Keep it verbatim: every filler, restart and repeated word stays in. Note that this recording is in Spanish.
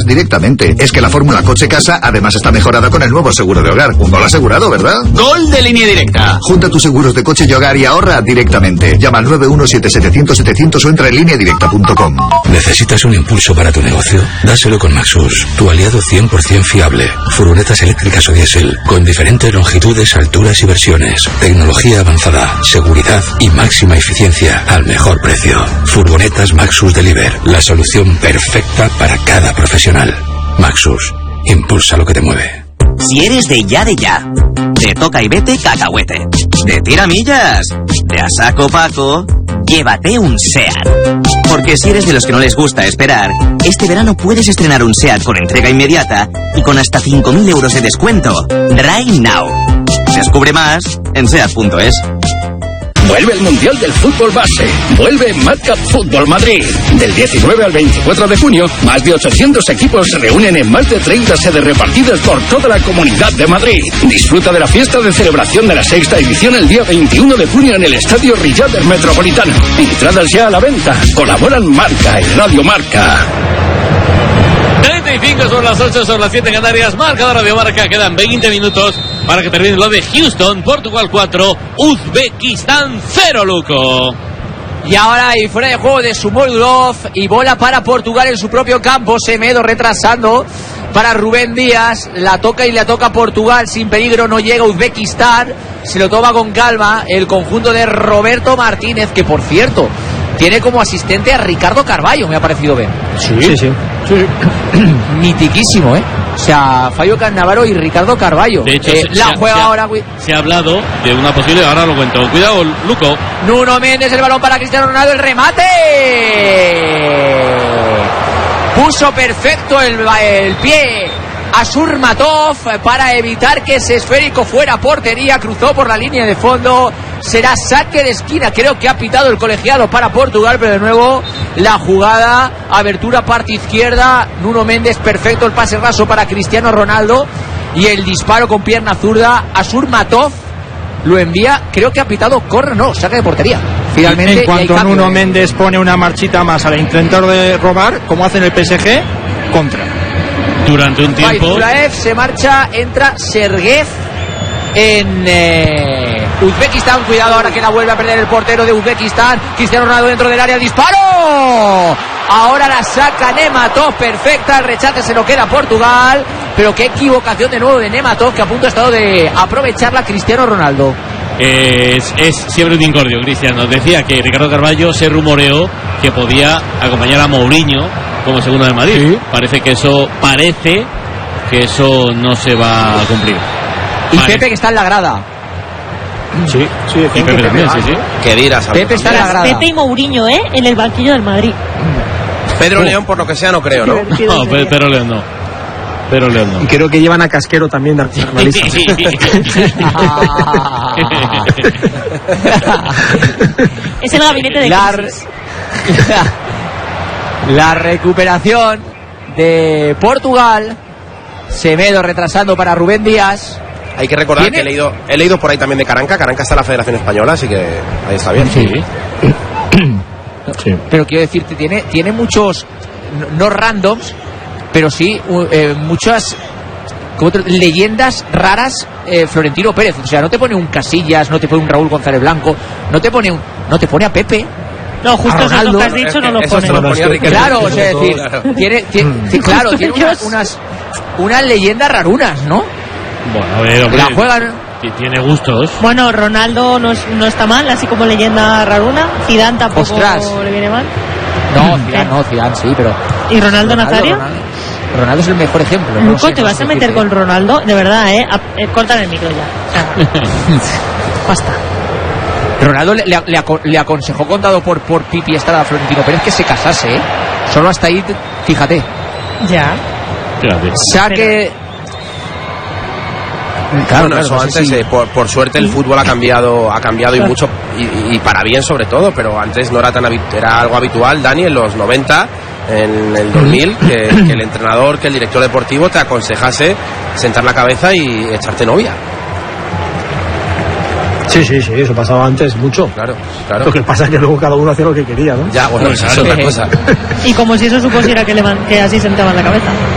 directamente. Es que la fórmula coche-casa además está mejorada con el nuevo seguro de hogar. Un gol asegurado, ¿verdad? ¡Gol de Línea Directa! Junta tus seguros de coche y hogar y ahorra directamente. Llama al nueve uno siete siete cero cero setecientos o entra en línea directa punto com. ¿Necesitas un impulso para tu negocio? Dáselo con Maxus, tu aliado cien por ciento fiable. Furgonetas eléctricas o diésel, con diferentes longitudes, alturas y versiones. Tecnología avanzada, seguridad y máxima eficiencia al mejor precio. Furgonetas Maxus Deliver, la solución perfecta para cada profesional. Maxus, impulsa lo que te mueve. Si eres de ya de ya, de toca y vete cacahuete, de tiramillas, de a saco Paco, llévate un SEAT. Porque si eres de los que no les gusta esperar, este verano puedes estrenar un SEAT con entrega inmediata y con hasta cinco mil euros de descuento. Right now. Descubre más en seat punto es. Vuelve el Mundial del Fútbol Base. Vuelve Marca Fútbol Madrid. Del diecinueve al veinticuatro de junio, más de ochocientos equipos se reúnen en más de treinta sedes repartidas por toda la Comunidad de Madrid. Disfruta de la fiesta de celebración de la sexta edición el día veintiuno de junio en el Estadio Riader Metropolitano. Entradas ya a la venta. Colaboran Marca y Radio Marca. treinta y cinco son las ocho, son las siete en Canarias. Marca de Radio Marca. Quedan veinte minutos para que termine lo de Houston. Portugal cuatro, Uzbekistán cero, Luco. Y ahora hay fuera de juego de Sumoludov y bola para Portugal en su propio campo. Semedo retrasando para Rubén Díaz. La toca y la toca Portugal sin peligro. No llega Uzbekistán. Se lo toma con calma el conjunto de Roberto Martínez, que por cierto tiene como asistente a Ricardo Carballo, me ha parecido ver. Sí, sí, sí. sí. Mitiquísimo, ¿eh? O sea, Fabio Cannavaro y Ricardo Carballo. De hecho, eh, se, la se, juega se ha, ahora. Se ha hablado de una posible, ahora lo cuento. Cuidado, Luco. Nuno Méndez, el balón para Cristiano Ronaldo, el remate. Puso perfecto el, el pie a Surmatov para evitar que ese esférico fuera portería. Cruzó por la línea de fondo. Será saque de esquina. Creo que ha pitado el colegiado para Portugal, pero de nuevo la jugada, abertura parte izquierda. Nuno Méndez, perfecto el pase raso para Cristiano Ronaldo y el disparo con pierna zurda a Surmatov. Lo envía, creo que ha pitado corner, no, saque de portería. Finalmente, en cuanto Nuno Méndez pone una marchita más al intentar de robar, como hace en el P S G, contra. Durante un tiempo Baizulaev se marcha, entra Sergev en eh, Uzbekistán. Cuidado ahora que la vuelve a perder el portero de Uzbekistán. Cristiano Ronaldo dentro del área, disparo. Ahora la saca Nematov, perfecta, el rechace se lo queda Portugal. Pero qué equivocación de nuevo de Nematov, que a punto ha estado de aprovecharla Cristiano Ronaldo. Es, es siempre un incordio, Cristiano. Decía que Ricardo Carballo se rumoreó que podía acompañar a Mourinho como segundo de Madrid. ¿Sí? Parece que eso parece que eso no se va a cumplir. Y vale. Pepe, que está en la grada. Sí, sí, y Pepe también, sí, sí. Que dirás, Pepe está en la grada. Pepe y Mourinho, ¿eh? En el banquillo del Madrid. Pedro oh. León, por lo que sea, no creo, ¿no? No, Pedro León no. Pedro León no. Y creo que llevan a Casquero también de analista. Es el gabinete de la, crisis. La recuperación de Portugal. Semedo retrasando para Rubén Díaz. Hay que recordar que he leído, he leído por ahí también de Caranca. Caranca está en la Federación Española, así que ahí está bien. Sí. Sí. Pero quiero decirte, tiene, tiene muchos, no, no randoms, pero sí eh, muchas como te, leyendas raras. eh, Florentino Pérez, o sea, no te pone un Casillas, no te pone un Raúl González Blanco, no te pone un, no te pone a Pepe. No, justo eso lo que has dicho, no lo pone. Claro, o sea, decir, tiene, tiene, tiene, claro, tiene unas, unas, unas leyendas rarunas, ¿no? Bueno, a ver, hombre, la juegan. Tiene gustos. Bueno, Ronaldo no, es, no está mal, así como leyenda raruna. Zidane tampoco Ostras. le viene mal. No, Zidane no, Zidane sí, pero... ¿Y Ronaldo, Ronaldo Nazario? Ronaldo, Ronaldo es el mejor ejemplo. Luco, no sé, ¿te no vas sé a meter con Ronaldo? De verdad, ¿eh? A, eh cortan el micro ya. O sea, basta. Ronaldo le, le, le, le aconsejó, contado por, por Pipi Estrada a Florentino Pérez, que se casase, ¿eh? Solo hasta ahí, fíjate. Ya. Fíjate. Saque... Claro, bueno, claro, eso no antes, si... eh, por, por suerte el fútbol ha cambiado, ha cambiado claro. y mucho, y, y para bien sobre todo, pero antes no era tan era algo habitual, Dani, en los noventa, en el dos mil, que, que el entrenador, que el director deportivo te aconsejase sentar la cabeza y echarte novia. Sí, sí, sí, eso pasaba antes mucho. Claro, claro. Lo que pasa es que luego cada uno hacía lo que quería, ¿no? Ya, bueno, eso es otra cosa. Y como si eso supusiera que, le van, que así sentaban la cabeza.